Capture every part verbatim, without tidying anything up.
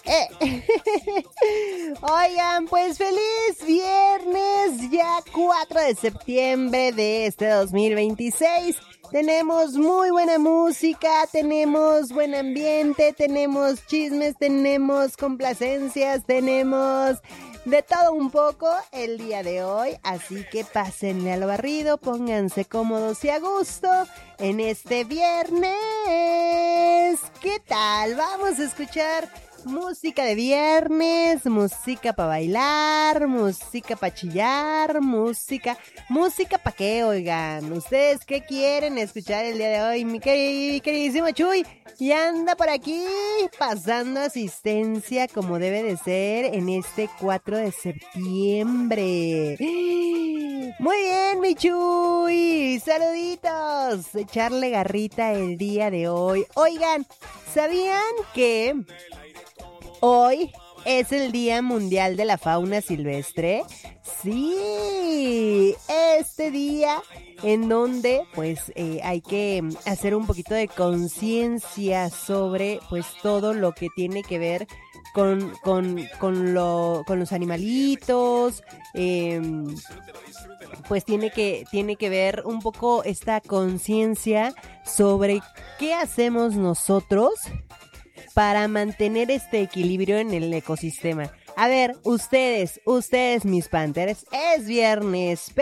eh. Oigan, pues feliz viernes, ya cuatro de septiembre de este dos mil veintiséis. Tenemos muy buena música, tenemos buen ambiente, tenemos chismes, tenemos complacencias, tenemos de todo un poco el día de hoy. Así que pásenle al barrido, pónganse cómodos y a gusto en este viernes. ¿Qué tal? Vamos a escuchar música de viernes, música para bailar, música para chillar, música, música para qué, oigan. ¿Ustedes qué quieren escuchar el día de hoy? Mi queri- queridísimo Chuy, y anda por aquí pasando asistencia como debe de ser en este cuatro de septiembre. Muy bien, mi Chuy, saluditos, echarle garrita el día de hoy. Oigan, ¿sabían que hoy es el Día Mundial de la Fauna Silvestre? Sí, este día en donde pues eh, hay que hacer un poquito de conciencia sobre pues todo lo que tiene que ver con, con, con, lo, con los animalitos, eh, pues tiene que, tiene que ver un poco esta conciencia sobre qué hacemos nosotros para mantener este equilibrio en el ecosistema. A ver, ustedes, ustedes mis Panthers, es viernes,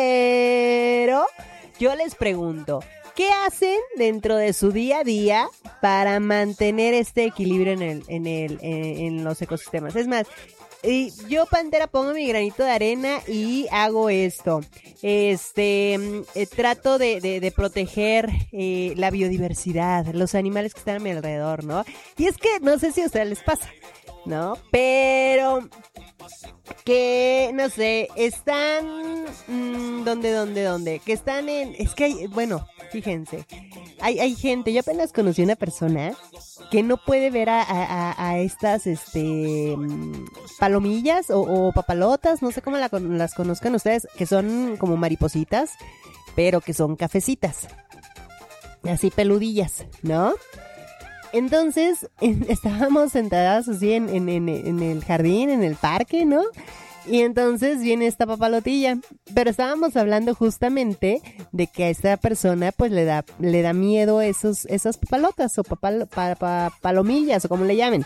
pero yo les pregunto, ¿qué hacen dentro de su día a día para mantener este equilibrio en el, en el, en, en los ecosistemas? Es más, y yo, Pantera, pongo mi granito de arena y hago esto. Este, eh, trato de, de, de proteger eh, la biodiversidad, los animales que están a mi alrededor, ¿no? Y es que no sé si a ustedes les pasa, ¿no? Pero que, no sé, están... Mmm, ¿Dónde, dónde, dónde? Que están en... Es que hay, bueno, fíjense, hay, hay gente, yo apenas conocí una persona que no puede ver a, a, a estas, este, palomillas o, o papalotas, no sé cómo la, las conozcan ustedes, que son como maripositas, pero que son cafecitas, así peludillas, ¿no? Entonces, en, estábamos sentadas así en, en, en, en el jardín, en el parque, ¿no? Y entonces viene esta papalotilla, pero estábamos hablando justamente de que a esta persona pues le da le da miedo esos esas papalotas o papal, pa, pa, palomillas o como le llamen.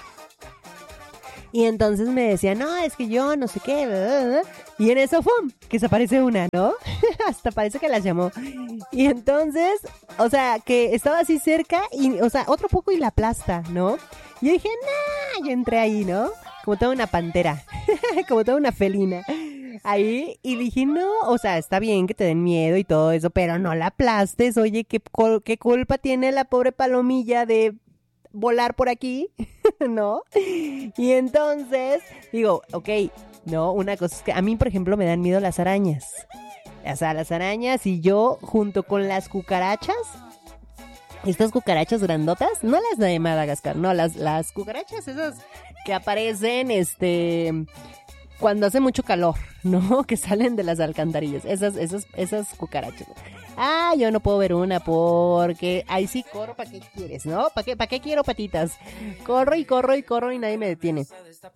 Y entonces me decía, no, es que yo no sé qué, bla, bla, bla. Y en eso, ¡fum!, que se aparece una, ¿no? Hasta parece que las llamó. Y entonces, o sea, que estaba así cerca y, o sea, otro poco y la aplasta, ¿no? Y yo dije, nah, yo entré ahí, ¿no? Como toda una pantera, como toda una felina. Ahí, y dije, no, o sea, está bien que te den miedo y todo eso, pero no la aplastes. Oye, ¿qué, qué culpa tiene la pobre palomilla de volar por aquí? ¿No? Y entonces, digo, ok, no, una cosa es que a mí, por ejemplo, me dan miedo las arañas. O sea, las arañas y yo, junto con las cucarachas, estas cucarachas grandotas, no las de Madagascar, no, las, las cucarachas esas que aparecen, este, cuando hace mucho calor, ¿no? Que salen de las alcantarillas, esas, esas, esas cucarachas. Ah, yo no puedo ver una porque ahí sí corro, ¿para qué quieres, no? ¿Para qué, para qué quiero patitas? Corro y corro y corro y nadie me detiene.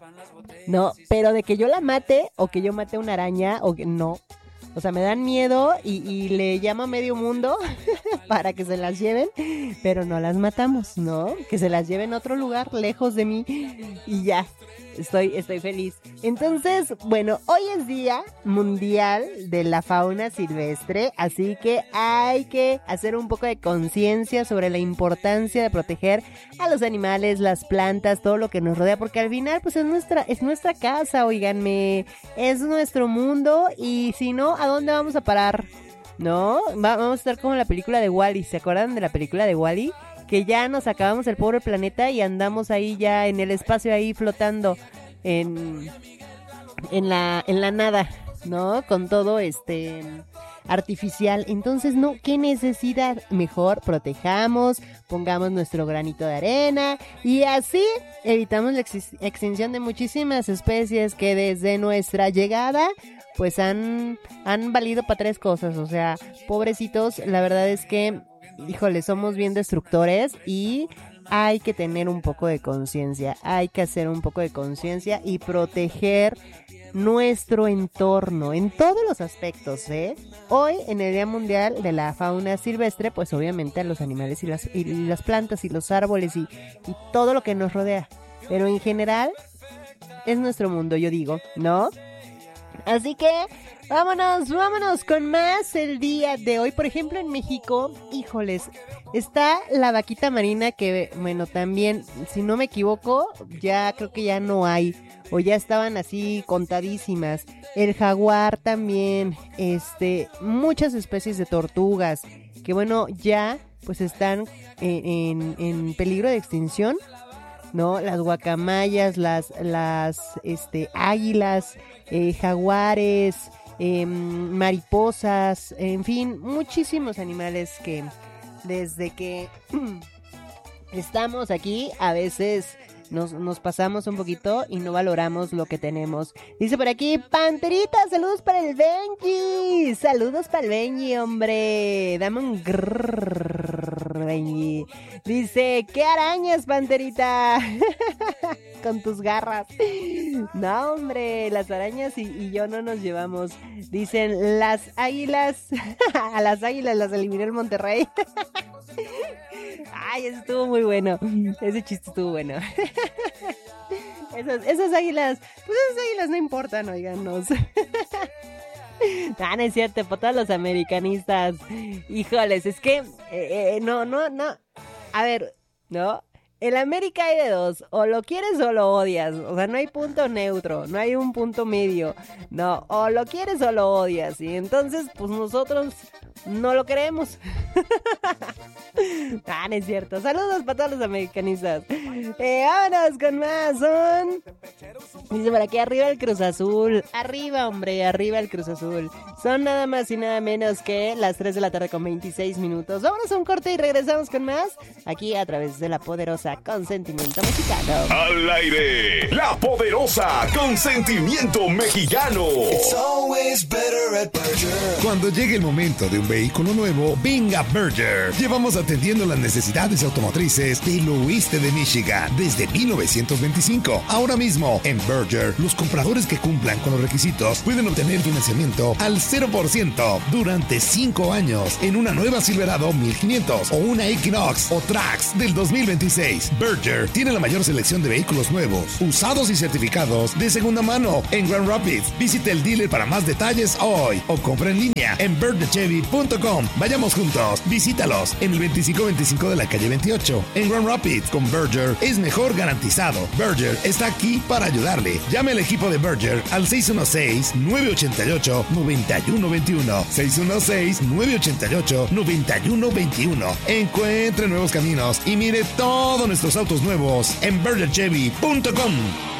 No, pero de que yo la mate o que yo mate una araña o que no. O sea, me dan miedo y, y le llamo a medio mundo para que se las lleven, pero no las matamos, ¿no? Que se las lleven a otro lugar, lejos de mí, y ya, estoy, estoy feliz. Entonces, bueno, hoy es Día Mundial de la Fauna Silvestre, así que hay que hacer un poco de conciencia sobre la importancia de proteger a los animales, las plantas, todo lo que nos rodea, porque al final, pues es nuestra, es nuestra casa, oiganme, es nuestro mundo, y si no, ¿a dónde vamos a parar? ¿No? Va, vamos a estar como en la película de Wall-E. ¿Se acuerdan de la película de Wall-E? Que ya nos acabamos el pobre planeta y andamos ahí ya en el espacio ahí flotando en, en la, en la nada, ¿no? Con todo este artificial. Entonces, no, ¿qué necesidad? Mejor protejamos, pongamos nuestro granito de arena y así evitamos la ex- extinción de muchísimas especies que desde nuestra llegada pues han, han valido para tres cosas. O sea, pobrecitos, la verdad es que, híjole, somos bien destructores y hay que tener un poco de conciencia, hay que hacer un poco de conciencia y proteger nuestro entorno en todos los aspectos, ¿eh? Hoy, en el Día Mundial de la Fauna Silvestre, pues obviamente a los animales y las, y las plantas y los árboles y, y todo lo que nos rodea. Pero en general, es nuestro mundo, yo digo, ¿no? Así que, vámonos, vámonos con más el día de hoy. Por ejemplo, en México, híjoles, está la vaquita marina que, bueno, también, si no me equivoco, ya creo que ya no hay. O ya estaban así contadísimas. El jaguar también, este, muchas especies de tortugas, que bueno, ya pues están en, en, en peligro de extinción, ¿no? Las guacamayas, las, las, este, águilas, eh, jaguares, eh, mariposas, en fin, muchísimos animales que desde que estamos aquí a veces Nos, nos pasamos un poquito y no valoramos lo que tenemos. Dice por aquí, Panterita, saludos para el Benji. Saludos para el Benji, hombre. Dame un grrrr, Benji. Dice, ¿qué arañas, Panterita? Con tus garras. No, hombre, las arañas y, y yo no nos llevamos. Dicen, las águilas. A las águilas las eliminé el Monterrey. Ay, eso estuvo muy bueno. Ese chiste estuvo bueno. Esas, esas águilas, pues esas águilas no importan, oiganos. Ah, no es cierto, para todos los americanistas. Híjoles, es que, eh, eh, no, no, no. A ver, ¿no? En América hay de dos, o lo quieres o lo odias, o sea, no hay punto neutro, no hay un punto medio, no, o lo quieres o lo odias, y entonces, pues nosotros no lo queremos. Ah, no es cierto, saludos para todos los americanistas. Eh, vámonos con más, son... Dice por aquí, arriba el Cruz Azul, arriba, hombre, arriba el Cruz Azul. Son nada más y nada menos que las tres de la tarde con veintiséis minutos. Vámonos a un corte y regresamos con más, aquí a través de la poderosa Consentimiento Mexicano. Al aire, la poderosa Consentimiento Mexicano. It's always better at Berger. Cuando llegue el momento de un vehículo nuevo, venga Berger. Llevamos atendiendo las necesidades automotrices del oeste de Michigan desde mil novecientos veinticinco. Ahora mismo, en Berger, los compradores que cumplan con los requisitos pueden obtener financiamiento al cero por ciento durante cinco años en una nueva Silverado mil quinientos o una Equinox o Trax del dos mil veintiséis. Berger tiene la mayor selección de vehículos nuevos, usados y certificados de segunda mano en Grand Rapids. Visite el dealer para más detalles hoy o compra en línea en berger chevy punto com. Vayamos juntos, visítalos en el veinticinco veinticinco de la calle veintiocho en Grand Rapids. Con Berger es mejor garantizado. Berger está aquí para ayudarle. Llame al equipo de Berger al seis uno seis, nueve ocho ocho, nueve uno dos uno. seis uno seis, nueve ocho ocho, nueve uno dos uno. Encuentre nuevos caminos y mire todos nuestros autos nuevos en berger chevy punto com.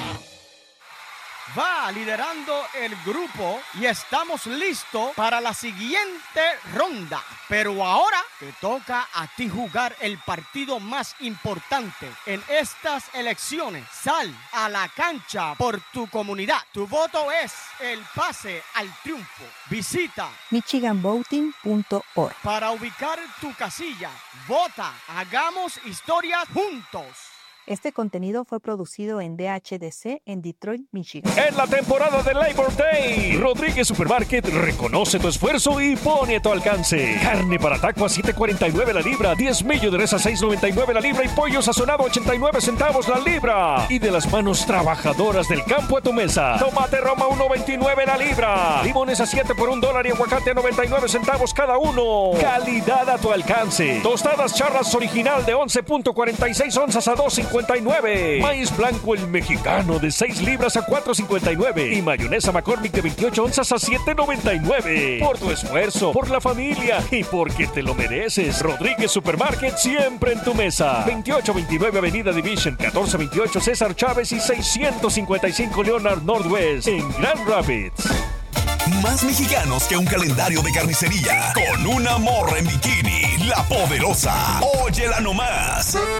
Va liderando el grupo y estamos listos para la siguiente ronda. Pero ahora te toca a ti jugar el partido más importante en estas elecciones. Sal a la cancha por tu comunidad. Tu voto es el pase al triunfo. Visita michigan voting punto org para ubicar tu casilla. Vota. Hagamos historias juntos. Este contenido fue producido en D H D C en Detroit, Michigan. En la temporada de Labor Day, Rodríguez Supermarket reconoce tu esfuerzo y pone a tu alcance. Carne para taco a siete cuarenta y nueve la libra, diez millo de res a seis noventa y nueve la libra y pollo sazonado a ochenta y nueve centavos la libra. Y de las manos trabajadoras del campo a tu mesa. Tomate Roma a uno veintinueve la libra. Limones a siete por un dólar y aguacate a noventa y nueve centavos cada uno. Calidad a tu alcance. Tostadas Charras original de once punto cuarenta y seis onzas a dos cincuenta y nueve. Maíz blanco el mexicano de seis libras a cuatro cincuenta y nueve. Y mayonesa McCormick de veintiocho onzas a siete noventa y nueve. Por tu esfuerzo, por la familia y porque te lo mereces. Rodríguez Supermarket siempre en tu mesa. veintiocho veintinueve Avenida Division, catorce veintiocho César Chávez y seiscientos cincuenta y cinco Leonard Northwest en Grand Rapids. Más mexicanos que un calendario de carnicería. Con una morra en bikini, la poderosa. Óyela nomás.